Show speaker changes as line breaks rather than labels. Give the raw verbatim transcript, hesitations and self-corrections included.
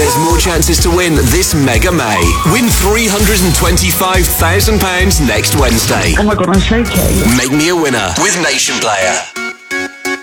There's more chances to win this Mega May. Win three hundred twenty-five thousand pounds next Wednesday.
Oh my god, I'm shaking.
Make me a winner with Nation Player.